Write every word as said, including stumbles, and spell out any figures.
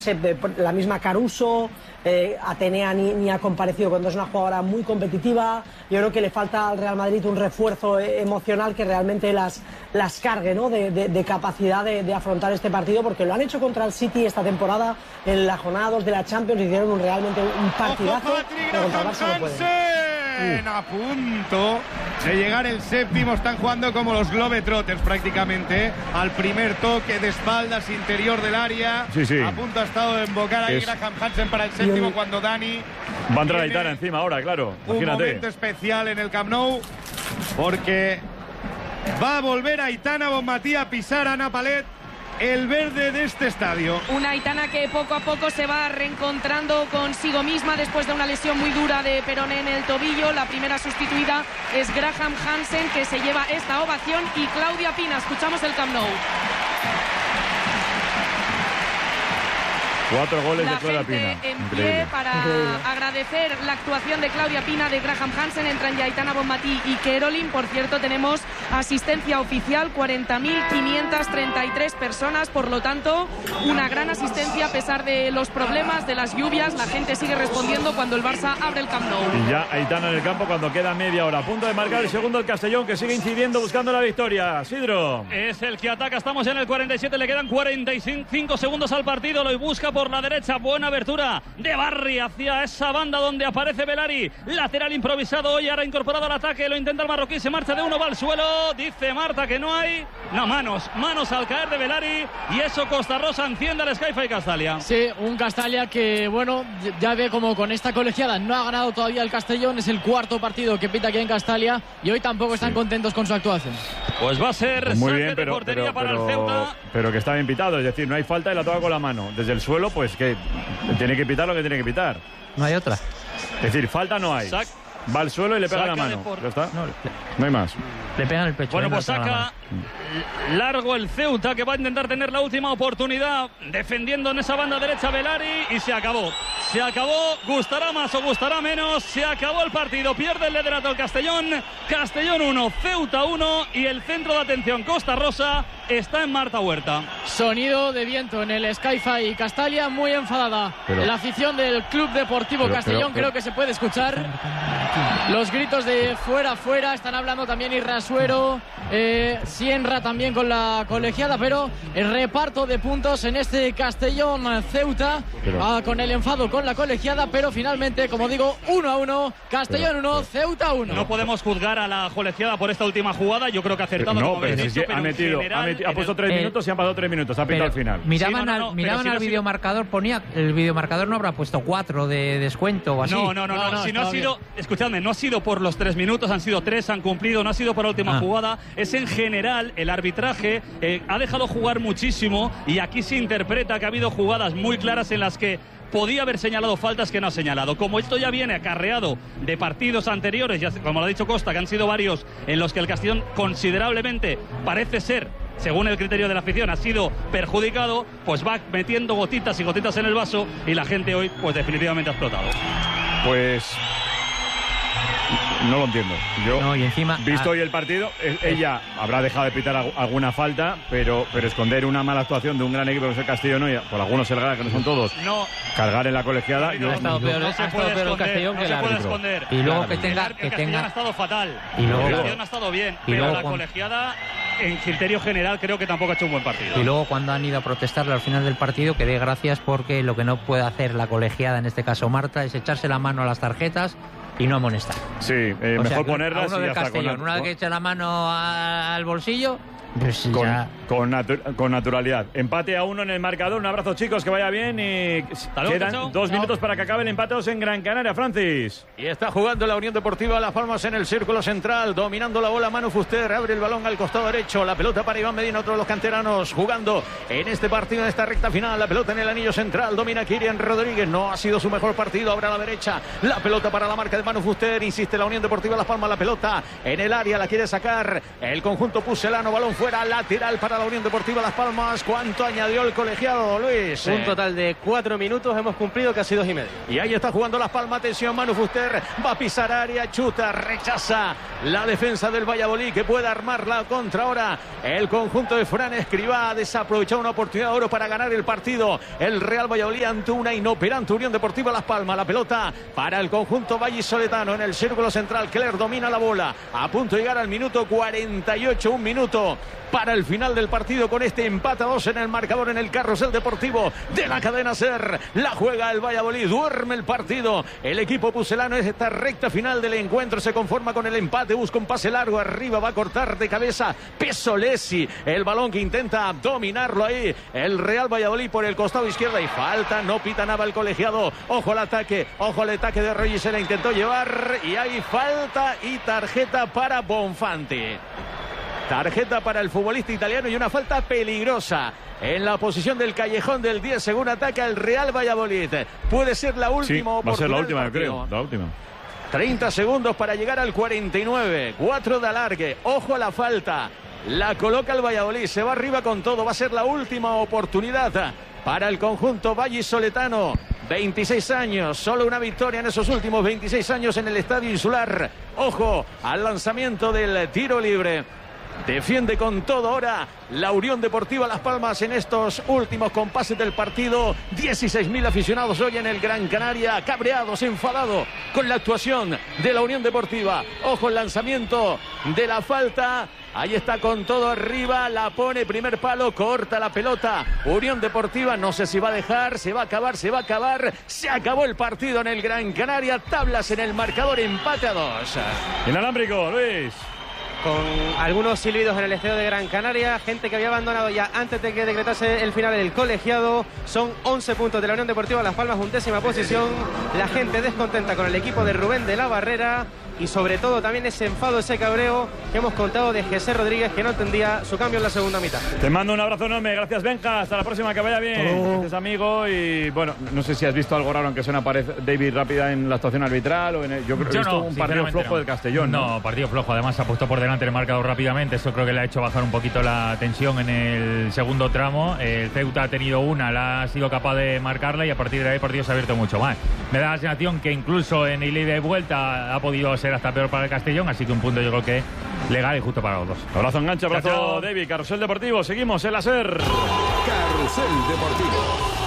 La misma Caruso, eh, Atenea ni, ni ha comparecido cuando es una jugadora muy competitiva. Yo creo que le falta al Real Madrid un refuerzo eh, emocional que realmente las, las cargue, ¿no? de, de, de capacidad de, de afrontar este partido, porque lo han hecho contra el City esta temporada en la jornada dos de la Champions, hicieron un, realmente un partidazo, pero contra el Barça no pueden. A punto de llegar el séptimo, están jugando como los Globetrotters prácticamente, al primer toque de espaldas interior del área. Sí, sí. A punto ha estado de embocar ahí es... Graham Hansen para el séptimo un... cuando Dani va a entrar Aitana encima ahora, claro. Imagínate. Un momento especial en el Camp Nou, porque va a volver Aitana Bonmatí a pisar a Ana Palet el verde de este estadio. Una Aitana que poco a poco se va reencontrando consigo misma después de una lesión muy dura de peroné en el tobillo. La primera sustituida es Graham Hansen, que se lleva esta ovación, y Claudia Pina. Escuchamos el Camp Nou. Cuatro goles la de Claudia gente Pina. En pie para Increíble. agradecer la actuación de Claudia Pina, de Graham Hansen. Entran ya Aitana Bonmatí y Kerolin. Por cierto, tenemos asistencia oficial, cuarenta mil quinientas treinta y tres personas. Por lo tanto, una gran asistencia a pesar de los problemas, de las lluvias. La gente sigue respondiendo cuando el Barça abre el Camp Nou. Y ya Aitana en el campo cuando queda media hora. A punto de marcar el segundo el Castellón, que sigue incidiendo buscando la victoria. Sidro. Es el que ataca. Estamos en el cuarenta y siete. Le quedan cuarenta y cinco segundos al partido. Lo busca por la derecha, buena abertura de Barry hacia esa banda donde aparece Belari, lateral improvisado hoy, ahora incorporado al ataque, lo intenta el marroquí, se marcha de uno, va al suelo, dice Marta que no hay, no, manos, manos al caer de Belari, y eso Costa Rosa enciende al Sky-Fi Castalia. Sí, un Castalia que, bueno, ya ve como con esta colegiada no ha ganado todavía el Castellón, es el cuarto partido que pita aquí en Castalia, y hoy tampoco están sí. contentos con su actuación. Pues va a ser pues muy saque bien, pero, de portería pero, para pero, el Ceuta. Pero que está bien pitado, es decir, no hay falta y la toca con la mano. Desde el suelo, pues que tiene que pitar lo que tiene que pitar. No hay otra. Es decir, falta no hay. Sac. Va al suelo y le pega la mano. Por... ¿Ya está? No, le... no hay más. Le pegan el pecho. Bueno, pues saca largo el Ceuta, que va a intentar tener la última oportunidad defendiendo en esa banda derecha Belari, y se acabó. Se acabó, gustará más o gustará menos, se acabó el partido, pierde el liderato el Castellón, Castellón uno, Ceuta uno, y el centro de atención Costa Rosa está en Marta Huerta. Sonido de viento en el Sky-Fi Castalia, muy enfadada. Pero, la afición del Club Deportivo pero, Castellón, pero, pero, creo que se puede escuchar los gritos de fuera, fuera, están hablando también Irrasuero, eh, Sienra también con la colegiada, pero el reparto de puntos en este Castellón Ceuta, ah, con el enfado con la colegiada, pero finalmente, como digo, uno a uno, Castellón uno, Ceuta uno. No podemos juzgar a la colegiada por esta última jugada, yo creo que ha acertado. Pero no, como pero dicho, es que pero ha metido, general, ha, metido, ha puesto tres el, minutos y han pasado tres minutos, ha pitado al final. Miraban sí, no, no, no, al, miraban si al no, videomarcador, ponía, el videomarcador no habrá puesto cuatro de descuento o así. No, no, no, no, no, no si no ha sido, bien. Escuchadme, no ha sido por los tres minutos, han sido tres, han cumplido, no ha sido por la última ah. jugada, es en general el arbitraje, eh, ha dejado jugar muchísimo, y aquí se interpreta que ha habido jugadas muy claras en las que podía haber señalado faltas que no ha señalado. Como esto ya viene acarreado de partidos anteriores, ya, como lo ha dicho Costa, que han sido varios en los que el Castellón considerablemente parece ser, según el criterio de la afición, ha sido perjudicado, pues va metiendo gotitas y gotitas en el vaso, y la gente hoy pues definitivamente ha explotado. Pues no lo entiendo. Yo, no, y encima, visto ah, hoy el partido, ella habrá dejado de pitar alguna falta, pero, pero esconder una mala actuación de un gran equipo que es el Castellón, y por algunos el Gala, que no son todos, no, cargar en la colegiada. No, yo, ha estado yo, peor, no ha estado peor el Castellón no que el árbitro. Y luego que tenga, el, que el tenga... ha estado fatal. Y luego, el Castellón ha estado bien, y pero luego, la cuando... colegiada, en criterio general, creo que tampoco ha hecho un buen partido. Y luego, cuando han ido a protestarle al final del partido, que dé gracias, porque lo que no puede hacer la colegiada, en este caso Marta, es echarse la mano a las tarjetas y no amonestar. Sí, eh, mejor sea, ponerlas. A uno y del ya Castellón, está, una vez que echa la mano a, al bolsillo, pues con, ya... con, natu con naturalidad. Empate a uno en el marcador. Un abrazo, chicos, que vaya bien. Y luego, quedan chao. dos Chao. minutos para que acabe el empate en Gran Canaria, Francis. Y está jugando la Unión Deportiva Las Palmas en el círculo central, dominando la bola Manu Fuster, abre el balón al costado derecho, la pelota para Iván Medina, otro de los canteranos jugando en este partido, en esta recta final, la pelota en el anillo central, domina Kirian Rodríguez, no ha sido su mejor partido, ahora a la derecha, la pelota para la marca de Manu Fuster, insiste la Unión Deportiva Las Palmas, la pelota en el área, la quiere sacar el conjunto pucelano, balón fuera, lateral para la Unión Deportiva Las Palmas. ¿Cuánto añadió el colegiado, Luis? Un total de cuatro minutos, hemos cumplido casi dos y medio. Y ahí está jugando Las Palmas, atención, Manu Fuster, va a pisar área, chuta, rechaza la defensa del Valladolid, que puede armar la contra ahora. El conjunto de Fran Escribá ha desaprovechado una oportunidad de oro para ganar el partido. El Real Valladolid ante una inoperante Unión Deportiva Las Palmas. La pelota para el conjunto vallisoletano en el círculo central. Kler domina la bola, a punto de llegar al minuto cuarenta y ocho, un minuto para el final del partido con este empate a dos en el marcador en el carrusel deportivo de la cadena SER. La juega el Valladolid, duerme el partido. El equipo pucelano es esta recta final del encuentro, se conforma con el empate, busca un pase largo arriba, va a cortar de cabeza Pesolesi, el balón que intenta dominarlo ahí el Real Valladolid por el costado izquierdo, y falta, no pita nada el colegiado. Ojo al ataque, ojo al ataque de Reyes, se la intentó llevar y hay falta y tarjeta para Bonfanti. Tarjeta para el futbolista italiano y una falta peligrosa en la posición del callejón del diez, según ataca el Real Valladolid. Puede ser la última sí, oportunidad. Va a ser la última, yo creo. La última. treinta segundos para llegar al cuarenta y nueve. cuatro de alargue. Ojo a la falta. La coloca el Valladolid. Se va arriba con todo. Va a ser la última oportunidad para el conjunto vallisoletano. veintiséis años, solo una victoria en esos últimos veintiséis años en el Estadio Insular. Ojo al lanzamiento del tiro libre. Defiende con todo ahora la Unión Deportiva Las Palmas en estos últimos compases del partido. dieciséis mil aficionados hoy en el Gran Canaria, cabreados, enfadados con la actuación de la Unión Deportiva. Ojo el lanzamiento de la falta. Ahí está con todo arriba, la pone, primer palo, corta la pelota. Unión Deportiva, no sé si va a dejar, se va a acabar, se va a acabar. Se acabó el partido en el Gran Canaria. Tablas en el marcador, empate a dos. Inalámbrico, Luis. Con algunos silbidos en el estadio de Gran Canaria, gente que había abandonado ya antes de que decretase el final del colegiado. Son once puntos de la Unión Deportiva Las Palmas, undécima posición. La gente descontenta con el equipo de Rubén de la Barrera y sobre todo también ese enfado, ese cabreo que hemos contado de José Rodríguez, que no entendía su cambio en la segunda mitad. Te mando un abrazo enorme, gracias Benja, hasta la próxima, que vaya bien. Gracias amigo, y bueno, no sé si has visto algo raro, aunque suena pared David rápida en la actuación arbitral o en el, yo creo que he visto no, un partido flojo no. del Castellón. No, no, partido flojo, además ha puesto por delante el marcador rápidamente, eso creo que le ha hecho bajar un poquito la tensión en el segundo tramo. El Ceuta ha tenido una, la ha sido capaz de marcarla y a partir de ahí el partido se ha abierto mucho más. Me da la sensación que incluso en el ida y vuelta ha podido ser hasta peor para el Castellón, así que un punto yo creo que legal y justo para los dos. Abrazo enganche, abrazo David, Carrusel Deportivo, seguimos en la SER. Carrusel Deportivo.